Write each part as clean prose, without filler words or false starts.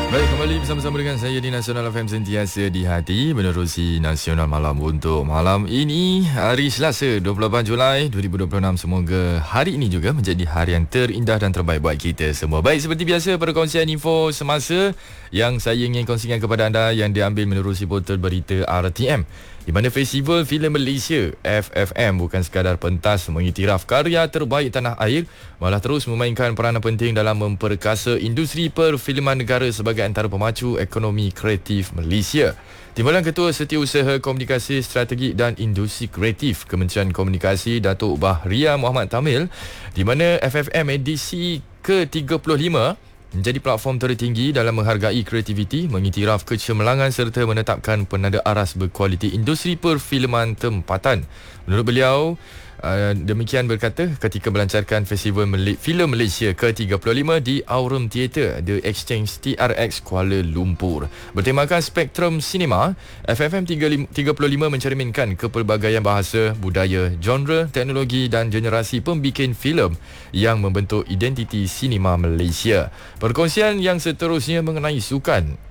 Baik, kembali bersama-sama dengan saya di Nasional FM sentiasa di hati menerusi Nasional Malam untuk malam ini, hari Selasa 28 Julai 2026. Semoga hari ini juga menjadi hari yang terindah dan terbaik buat kita semua. Baik, seperti biasa perkongsian info semasa yang saya ingin kongsikan kepada anda yang diambil menerusi portal berita RTM, di mana Festival Filem Malaysia FFM bukan sekadar pentas mengiktiraf karya terbaik tanah air, malah terus memainkan peranan penting dalam memperkasa industri perfilman negara sebagai antara pemacu ekonomi kreatif Malaysia. Timbalan Ketua Setiausaha Komunikasi Strategi dan Industri Kreatif Kementerian Komunikasi Datuk Bahria Muhammad Tamil, di mana FFM edisi ke-35 menjadi platform tertinggi dalam menghargai kreativiti, mengiktiraf kecemerlangan serta menetapkan penanda aras berkualiti industri perfilman tempatan. Menurut beliau, demikian berkata ketika melancarkan Festival Filem Malaysia ke-35 di Aurum Theatre The Exchange TRX Kuala Lumpur. Bertemakan Spektrum Cinema, FFM 35 mencerminkan kepelbagaian bahasa, budaya, genre, teknologi dan generasi pembikin filem yang membentuk identiti sinema Malaysia. Perkongsian yang seterusnya mengenai sukan.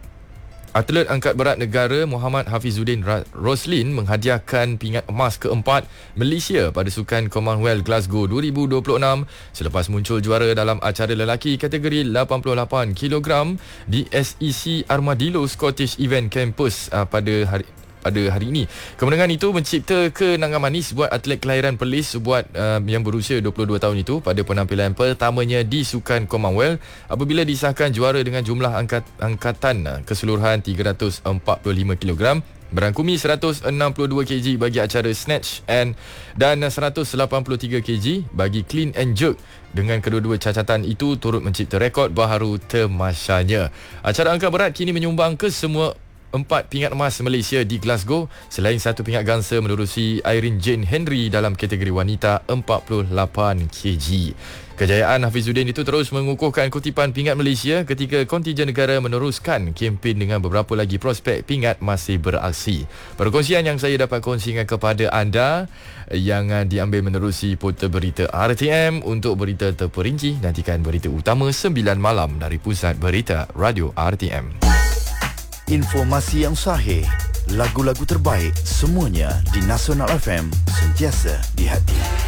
Atlet angkat berat negara Muhammad Hafizuddin Roslin menghadiahkan pingat emas keempat Malaysia pada Sukan Commonwealth Glasgow 2026 selepas muncul juara dalam acara lelaki kategori 88 kg di SEC Armadillo Scottish Event Campus pada hari ini. Kemenangan itu mencipta kenangan manis buat atlet kelahiran Perlis yang berusia 22 tahun itu pada penampilan pertamanya di Sukan Commonwealth apabila disahkan juara dengan jumlah angkatan keseluruhan 345 kg, berangkumi 162 kg bagi acara snatch dan 183 kg bagi clean and jerk. Dengan kedua-dua cacatan itu turut mencipta rekod baharu temasyanya. Acara angkat berat kini menyumbang ke semua 4 pingat emas Malaysia di Glasgow, selain 1 pingat gangsa menerusi Irene Jane Henry dalam kategori wanita 48 kg. Kejayaan Hafizuddin itu terus mengukuhkan kutipan pingat Malaysia ketika kontijen negara meneruskan kempen dengan beberapa lagi prospek pingat masih beraksi. Perkongsian yang saya dapat kongsikan kepada anda yang diambil menerusi portal berita RTM. Untuk berita terperinci, nantikan berita utama 9 malam dari Pusat Berita Radio RTM. Informasi yang sahih, lagu-lagu terbaik, semuanya di Nasional FM, sentiasa di hati.